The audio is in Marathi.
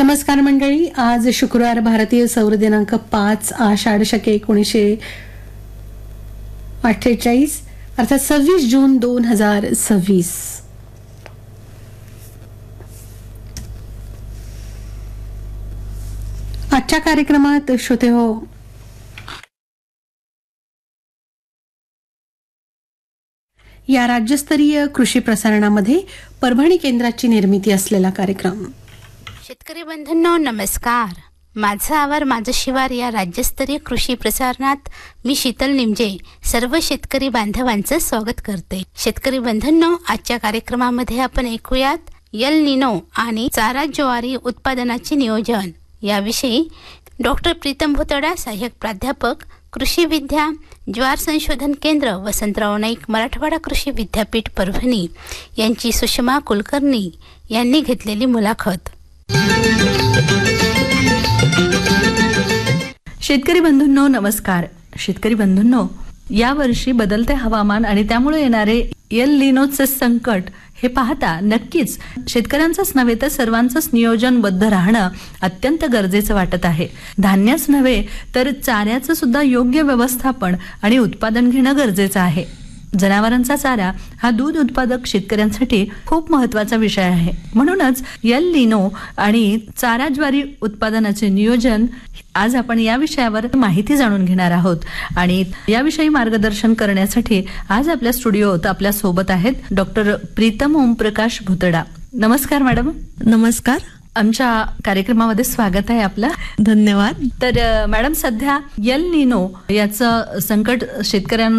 नमस्कार मंडळी. आज शुक्रवार, भारतीय सौर दिनांक 5 आषाढ शके 1948 अर्थात 26 जून 2026. आजच्या कार्यक्रमात श्रोते हो, या राज्यस्तरीय कृषी प्रसारणामध्ये परभणी केंद्राची निर्मिती असलेला कार्यक्रम. शेतकरी बंधूंनो नमस्कार. माझं आवार माझं शिवार या राज्यस्तरीय कृषी प्रसारणात मी शीतल निमजे सर्व शेतकरी बांधवांचं स्वागत करते. शेतकरी बंधूंनो, आजच्या कार्यक्रमामध्ये आपण ऐकूयात एल निनो आणि चारा ज्वारी उत्पादनाचे नियोजन याविषयी डॉक्टर प्रीतम भुतडा, सहाय्यक प्राध्यापक कृषी विद्या, ज्वार संशोधन केंद्र, वसंतराव नाईक, मराठवाडा कृषी विद्यापीठ परभणी यांची सुषमा कुलकर्णी यांनी घेतलेली मुलाखत. शेतकरी बंधूंनो नमस्कार. शेतकरी बंधूंनो, यावर्षी बदलते हवामान आणि त्यामुळे येणारे एल निनोचे संकट हे पाहता नक्कीच शेतकऱ्यांचंच नव्हे तर सर्वांचंच नियोजनबद्ध राहणं अत्यंत गरजेचं वाटत आहे. धान्यच नव्हे तर चाऱ्याचं सुद्धा योग्य व्यवस्थापन आणि उत्पादन घेणं गरजेचं आहे. जनावरांचा चारा हा दूध उत्पादक शेतकऱ्यांसाठी खूप महत्त्वाचा विषय आहे. म्हणूनच एल निनो आणि चारा ज्वारी उत्पादनाचे नियोजन आज आपण या विषयावर माहिती जाणून घेणार आहोत. आणि याविषयी मार्गदर्शन करण्यासाठी आज आपल्या स्टुडिओत आपल्या सोबत आहेत डॉक्टर प्रीतम ओमप्रकाश भुतडा. नमस्कार मॅडम. नमस्कार. आमच्या कार्यक्रमामध्ये स्वागत आहे आपलं. धन्यवाद. तर मॅडम, सध्या एल निनो याचं संकट शेतकऱ्यांना